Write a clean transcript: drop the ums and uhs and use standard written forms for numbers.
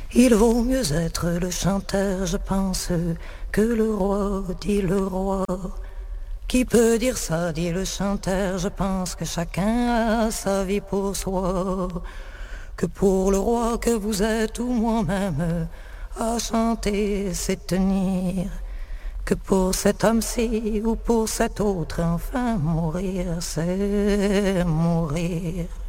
Il vaut mieux être le chanteur, je pense, que le roi, dit le roi. Qui peut dire ça, dit le chanteur, je pense que chacun a sa vie pour soi. Que pour le roi que vous êtes ou moi-même, à chanter c'est tenir. Que pour cet homme-ci ou pour cet autre, enfin mourir c'est mourir.